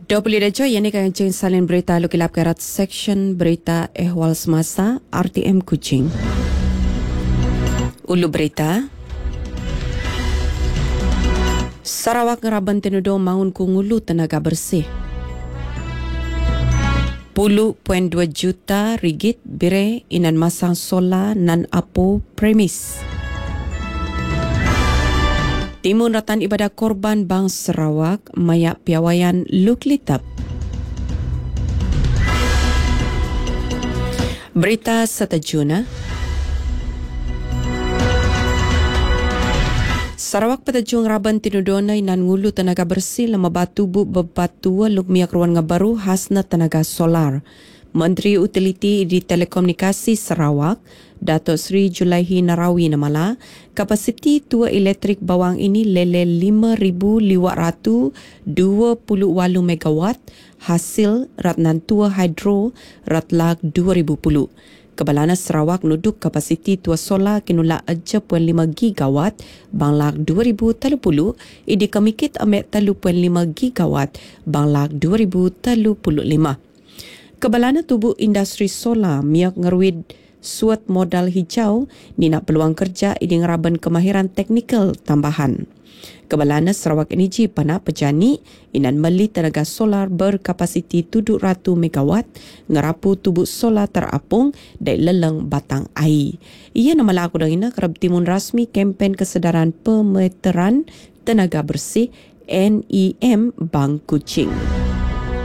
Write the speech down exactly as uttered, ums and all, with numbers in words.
Double Rejo yang akan ceng salin berita lukilap kerat section berita ehwal semasa R T M Kuching. Ulu berita. Sarawak ngeraban tenudo maun kungulu tenaga bersih. sepuluh koma dua juta ringgit bire inan masang solar nan apo premis. Timun ratan ibadah korban Bang Sarawak mayak piawayan Luklitap. Berita setajuna. Sarawak petajung raban tinudonay nan ngulu tenaga bersih lama batu bu bebatua luk miak ruan ngabaru hasna tenaga solar. Menteri Utiliti di Telekomunikasi Sarawak, Dato' Sri Julaihi Narawi namala, kapasiti tua elektrik bawang ini lele lima ribu lima ratus dua puluh lapan megawatt, hasil ratnan tua hidro ratlag dua ribu sepuluh. Kebalana Sarawak nuduk kapasiti tua solar kinula aja poin lima gigawatt, banglag dua ribu tiga puluh, idi kamikit amek tiga poin lima gigawatt, banglag dua ribu tiga puluh lima. Kebalana tubuh industri solar miak ngeruid suat modal hijau ni nak peluang kerja ini ngeraban kemahiran teknikal tambahan. Kebalana Sarawak Energy panak pejani inan meli tenaga solar berkapasiti tujuh ratus megawatt ngerapu tubuh solar terapung dari leleng batang air. Ia nama laku dengan kerab timun rasmi kempen kesedaran pemeteran tenaga bersih N E M Bang Kuching.